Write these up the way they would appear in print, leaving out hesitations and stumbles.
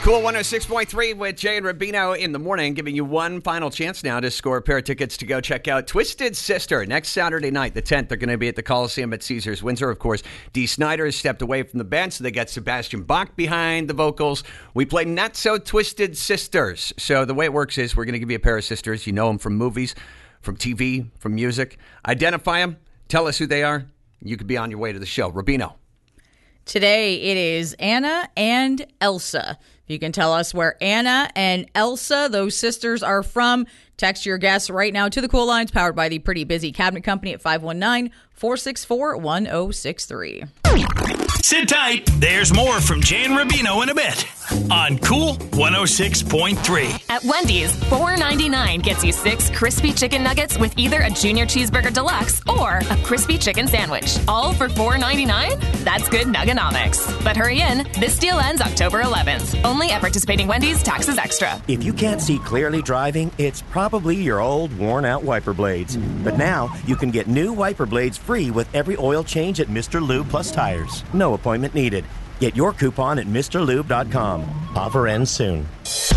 Cool 106.3 with Jay and Rubino in the morning, giving you one final chance now to score a pair of tickets to go check out Twisted Sister next Saturday night, the 10th. They're going to be at the Coliseum at Caesars Windsor. Of course, Dee Snider has stepped away from the band, so they got Sebastian Bach behind the vocals. We play Not So Twisted Sisters. So the way it works is we're going to give you a pair of sisters. You know them from movies, from TV, from music. Identify them. Tell us who they are. You could be on your way to the show. Rubino. Today it is Anna and Elsa. If you can tell us where Anna and Elsa, those sisters, are from, text your guess right now to the Cool Lines, powered by the Pretty Busy Cabinet Company at 519-464-1063. Sit tight. There's more from Jay and Rubino in a bit on Cool 106.3. At Wendy's, $4.99 gets you 6 crispy chicken nuggets with either a Junior Cheeseburger Deluxe or a crispy chicken sandwich. All for $4.99? That's good nuggonomics. But hurry in. This deal ends October 11th. Only at participating Wendy's, taxes extra. If you can't see clearly driving, it's probably your old, worn-out wiper blades. But now, you can get new wiper blades free with every oil change at Mr. Lube Plus Tires. No appointment needed. Get your coupon at MrLube.com. Offer ends soon.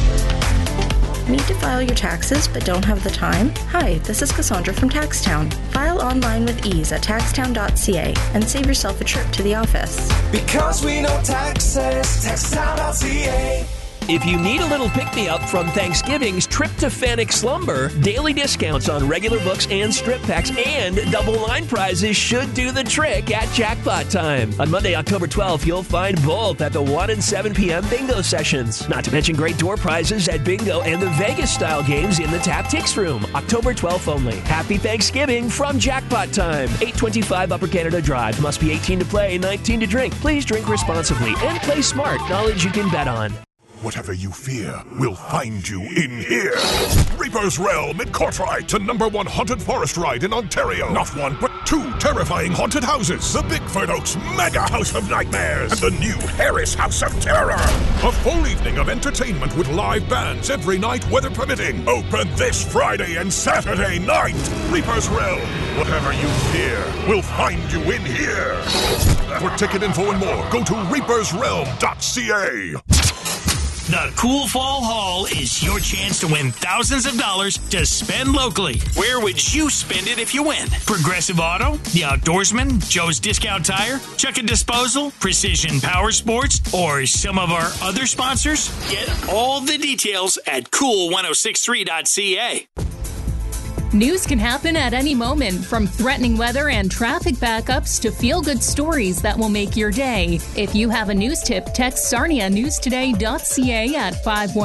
Need to file your taxes but don't have the time? Hi, this is Cassandra from Taxtown. File online with ease at taxtown.ca and save yourself a trip to the office. Because we know taxes, taxtown.ca. If you need a little pick-me-up from Thanksgiving's tryptophanic slumber, daily discounts on regular books and strip packs and double line prizes should do the trick at Jackpot Time. On Monday, October 12th, you'll find both at the 1 and 7 p.m. bingo sessions. Not to mention great door prizes at bingo and the Vegas-style games in the Tap Tix Room. October 12th only. Happy Thanksgiving from Jackpot Time. 825 Upper Canada Drive. Must be 18 to play, 19 to drink. Please drink responsibly and play smart. Knowledge you can bet on. Whatever you fear will find you in here. Reaper's Realm in Courtrai, the #1 haunted forest ride in Ontario. Not one, but 2 terrifying haunted houses. The Bigford Oaks Mega House of Nightmares and the new Harris House of Terror. A full evening of entertainment with live bands every night, weather permitting. Open this Friday and Saturday night. Reaper's Realm. Whatever you fear will find you in here. For ticket info and more, go to reapersrealm.ca. The Cool Fall Haul is your chance to win thousands of dollars to spend locally. Where would you spend it if you win? Progressive Auto, The Outdoorsman, Joe's Discount Tire, Chuck and Disposal, Precision Power Sports, or some of our other sponsors? Get all the details at cool1063.ca. News can happen at any moment, from threatening weather and traffic backups to feel-good stories that will make your day. If you have a news tip, text sarnianewstoday.ca at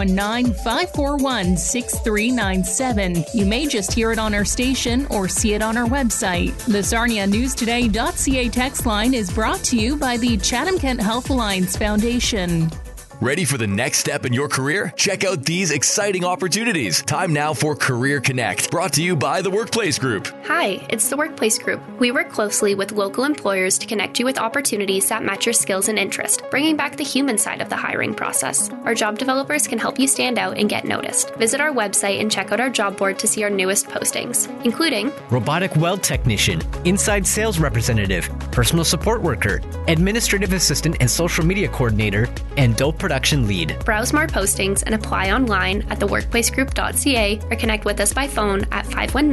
519-541-6397. You may just hear it on our station or see it on our website. The sarnianewstoday.ca text line is brought to you by the Chatham-Kent Health Alliance Foundation. Ready for the next step in your career? Check out these exciting opportunities. Time now for Career Connect, brought to you by the Workplace Group. Hi, it's the Workplace Group. We work closely with local employers to connect you with opportunities that match your skills and interest, bringing back the human side of the hiring process. Our job developers can help you stand out and get noticed. Visit our website and check out our job board to see our newest postings, including robotic weld technician, inside sales representative, personal support worker, administrative assistant and social media coordinator, and dope production lead. Browse more postings and apply online at theworkplacegroup.ca or connect with us by phone at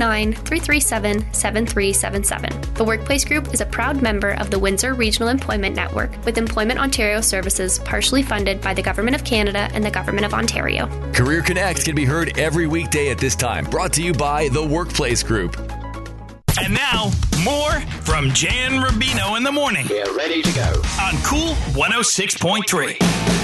519-337-7377. The Workplace Group is a proud member of the Windsor Regional Employment Network, with Employment Ontario services partially funded by the Government of Canada and the Government of Ontario. Career Connect can be heard every weekday at this time, brought to you by the Workplace Group. And now, more from Jay and Rubino in the morning. We're ready to go. On Cool 106.3.